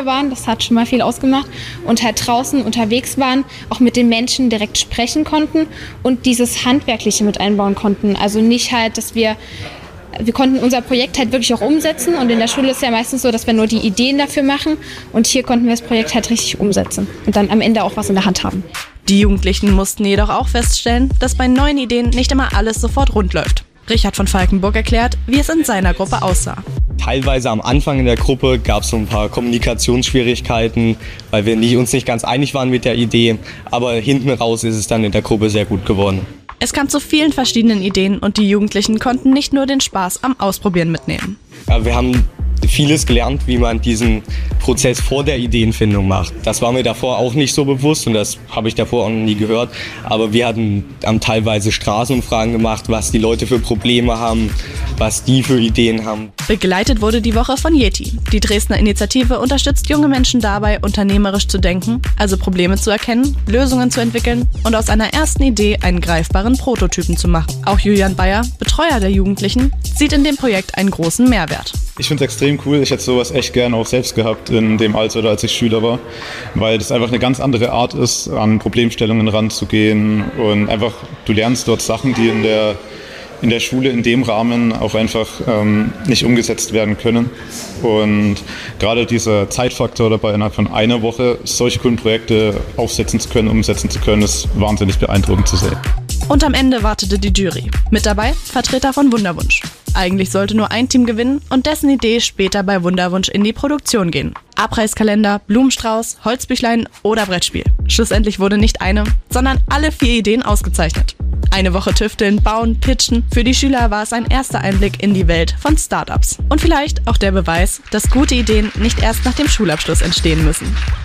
Schule waren, das hat schon mal viel ausgemacht, und halt draußen unterwegs waren, auch mit den Menschen direkt sprechen konnten und dieses Handwerkliche mit einbauen konnten. Also nicht halt, dass wir konnten unser Projekt halt wirklich auch umsetzen, und in der Schule ist ja meistens so, dass wir nur die Ideen dafür machen, und hier konnten wir das Projekt halt richtig umsetzen und dann am Ende auch was in der Hand haben. Die Jugendlichen mussten jedoch auch feststellen, dass bei neuen Ideen nicht immer alles sofort rund läuft. Richard von Falkenburg erklärt, wie es in seiner Gruppe aussah. Teilweise am Anfang in der Gruppe gab es so ein paar Kommunikationsschwierigkeiten, weil wir uns nicht ganz einig waren mit der Idee, aber hinten raus ist es dann in der Gruppe sehr gut geworden. Es kam zu vielen verschiedenen Ideen und die Jugendlichen konnten nicht nur den Spaß am Ausprobieren mitnehmen. Ja, wir haben vieles gelernt, wie man diesen Prozess vor der Ideenfindung macht. Das war mir davor auch nicht so bewusst und das habe ich davor auch noch nie gehört. Aber wir haben teilweise Straßenumfragen gemacht, was die Leute für Probleme haben, was die für Ideen haben. Begleitet wurde die Woche von Yeti. Die Dresdner Initiative unterstützt junge Menschen dabei, unternehmerisch zu denken, also Probleme zu erkennen, Lösungen zu entwickeln und aus einer ersten Idee einen greifbaren Prototypen zu machen. Auch Julian Bayer, Betreuer der Jugendlichen, sieht in dem Projekt einen großen Mehrwert. Ich finde es extrem cool. Ich hätte sowas echt gerne auch selbst gehabt in dem Alter oder als ich Schüler war, weil das einfach eine ganz andere Art ist, an Problemstellungen ranzugehen und einfach, du lernst dort Sachen, die in der Schule in dem Rahmen auch einfach nicht umgesetzt werden können. Und gerade dieser Zeitfaktor dabei, innerhalb von einer Woche solche coolen Projekte aufsetzen zu können, umsetzen zu können, ist wahnsinnig beeindruckend zu sehen. Und am Ende wartete die Jury. Mit dabei Vertreter von Wunderwunsch. Eigentlich sollte nur ein Team gewinnen und dessen Idee später bei Wunderwunsch in die Produktion gehen. Abreißkalender, Blumenstrauß, Holzbüchlein oder Brettspiel. Schlussendlich wurde nicht eine, sondern alle 4 Ideen ausgezeichnet. Eine Woche tüfteln, bauen, pitchen. Für die Schüler war es ein erster Einblick in die Welt von Startups. Und vielleicht auch der Beweis, dass gute Ideen nicht erst nach dem Schulabschluss entstehen müssen.